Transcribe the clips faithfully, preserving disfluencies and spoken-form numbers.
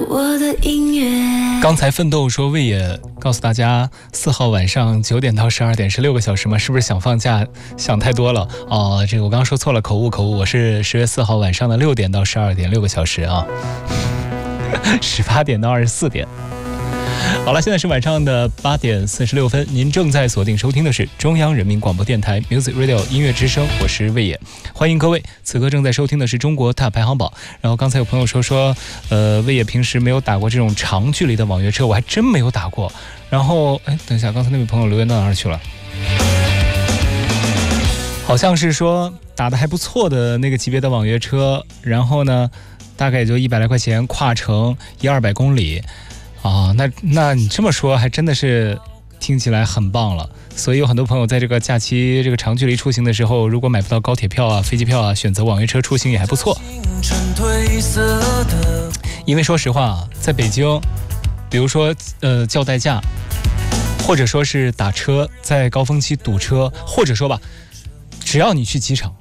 我的音乐。 刚才奋斗说魏野告诉大家，四号晚上九点到十二点是六个小时吗？是不是想放假想太多了？哦，这个我刚刚说错了，口误口误，我是十月四号晚上的六点到十二点，六个小时啊，十八点到二十四点。好了，现在是晚上的八点四十六分，您正在锁定收听的是中央人民广播电台 Music Radio 音乐之声，我是魏野，欢迎各位。此刻正在收听的是中国大排行榜。然后刚才有朋友说说，呃，魏野平时没有打过这种长距离的网约车，我还真没有打过。然后，哎，等一下，刚才那位朋友留言到哪儿去了？好像是说打得还不错的那个级别的网约车，然后呢，大概也就一百来块钱，跨程一二百公里。啊，那那你这么说还真的是听起来很棒了。所以有很多朋友在这个假期这个长距离出行的时候，如果买不到高铁票啊、飞机票啊，选择网约车出行也还不错。因为说实话啊，在北京，比如说呃叫代驾，或者说是打车，在高峰期堵车，或者说吧，只要你去机场，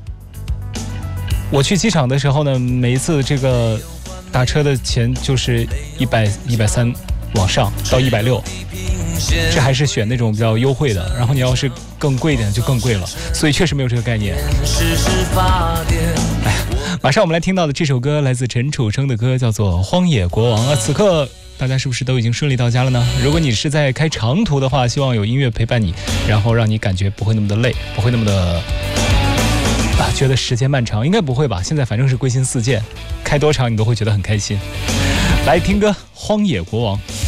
我去机场的时候呢，每一次这个打车的钱就是一百一百三往上到一百六，这还是选那种比较优惠的。然后你要是更贵一点就更贵了，所以确实没有这个概念。哎呀，马上我们来听到的这首歌来自陈楚生的歌，叫做《荒野国王》啊。此刻大家是不是都已经顺利到家了呢？如果你是在开长途的话，希望有音乐陪伴你，然后让你感觉不会那么的累，不会那么的啊，觉得时间漫长，应该不会吧？现在反正是归心似箭，开多长你都会觉得很开心。来听歌《荒野国王》。